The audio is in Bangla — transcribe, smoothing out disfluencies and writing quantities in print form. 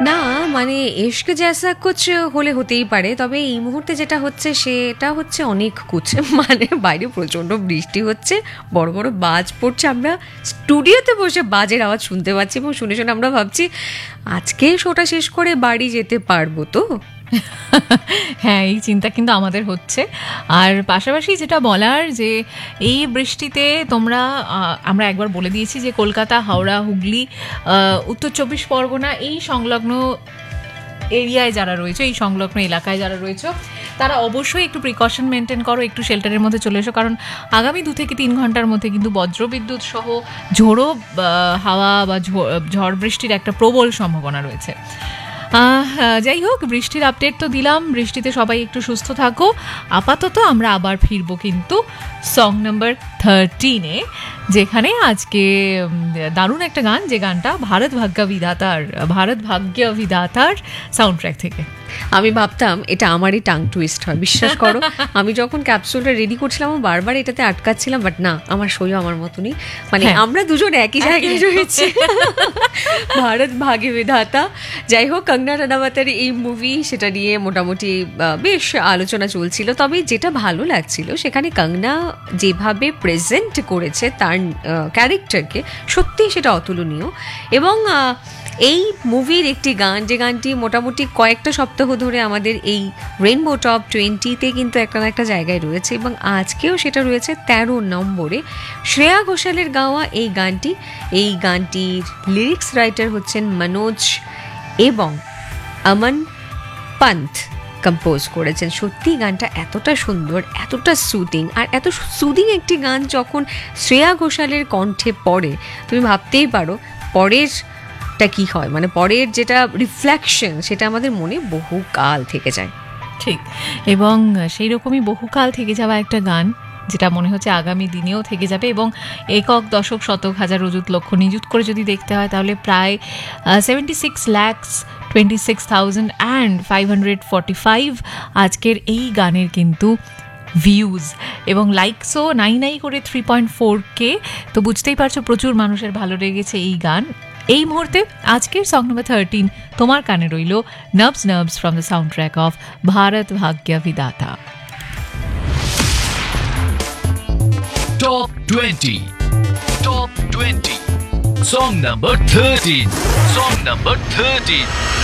না মানে ইশক জ্যাসা কুছ হলে হতেই পারে, তবে এই মুহূর্তে যেটা হচ্ছে সেটা হচ্ছে অনেক কুছ। মানে বাইরে প্রচণ্ড বৃষ্টি হচ্ছে, বড় বড় বাজ পড়ছে, আমরা স্টুডিওতে বসে বাজের আওয়াজ শুনতে পাচ্ছি এবং শুনে শুনে আমরা ভাবছি আজকে শোটা শেষ করে বাড়ি যেতে পারবো তো। হ্যাঁ, এই চিন্তা কিন্তু আমাদের হচ্ছে। আর পাশাপাশি যেটা বলার যে এই বৃষ্টিতে তোমরা আমরা একবার বলে দিয়েছি যে কলকাতা, হাওড়া, হুগলি, উত্তর 24 পরগনা এই সংলগ্ন এরিয়ায় যারা রয়েছে, এই সংলগ্ন এলাকায় যারা রয়েছে, তারা অবশ্যই একটু প্রিকশন মেনটেন করো, একটু শেল্টারের মধ্যে চলে এসো, কারণ আগামী 2 থেকে 3 ঘন্টার মধ্যে কিন্তু বজ্রবিদ্যুৎ সহ ঝোড়ো হাওয়া বা ঝড় বৃষ্টির একটা প্রবল সম্ভাবনা রয়েছে। যাই হোক, বৃষ্টির আপডেট তো দিলাম, বৃষ্টিতে সবাই একটু সুস্থ থাকো। আপাতত আমরা আবার ফিরবো কিন্তু সং নাম্বার 13-এ, যেখানে আজকে দারুণ একটা গান, যে গানটা ভারত ভাগ্য বিধাতার সাউন্ড ট্র্যাক থেকে। আমি ভাবতাম এটা আমারই টাং টুইস্ট হয়, বিশ্বাস করো। আমি যখন ক্যাপসুলটা রেডি করছিলাম বারবার এটাতে আটকাচ্ছিলাম, বাট না, আমার সইও আমার মতনই, মানে আমরা দুজন একই জায়গায় রয়েছে। ভারত ভাগ্য বিধাতা। যাই হোক, কঙ্গনা রানাওয়াতের এই মুভি, সেটা নিয়ে মোটামুটি বেশ আলোচনা চলছিল। তবে যেটা ভালো লাগছিল সেখানে কঙ্গনা যেভাবে প্রেজেন্ট করেছে তার ক্যারেক্টারকে, সত্যি সেটা অতুলনীয়। এবং এই মুভির একটি গান, যে গানটি মোটামুটি কয়েকটা সপ্তাহ ধরে আমাদের এই রেইনবো টপ 20-তে কিন্তু একটা না একটা জায়গায় রয়েছে, এবং আজকেও সেটা রয়েছে 13 নম্বরে। শ্রেয়া ঘোষালের গাওয়া এই গানটির লিরিক্স রাইটার হচ্ছেন মনোজ এবং অমন পন্থ কম্পোজ করেছেন। সত্যি গানটা এতটা সুন্দর, এতটা সুদিং, আর এত সুদিং একটি গান যখন শ্রেয়া ঘোষালের কণ্ঠে পড়ে, তুমি ভাবতেই পারো পরেরটা কি হয়, মানে পরের যেটা রিফ্লেকশন সেটা আমাদের মনে বহুকাল থেকে যায়। ঠিক, এবং সেই রকমই বহুকাল থেকে যাওয়া একটা গান, যেটা মনে হচ্ছে আগামী দিনেও থেকে যাবে। এবং একক, দশক, শতক, হাজার, অযুত, লক্ষ, নিযুত করে যদি দেখতে হয় তাহলে প্রায় 76,26,545 আজকের এই গানের কিন্তু ভিউজ, এবং লাইকসও নাই করে 3.4K। তো বুঝতেই পারছো প্রচুর মানুষের ভালো লেগেছে এই গান। এই মুহূর্তে আজকের সং নাম্বার 13 তোমার কানে রইল, nerves from the sound track of Bharat ভাগ্য বিধাতা। Top 20. Top 20. Song number 13.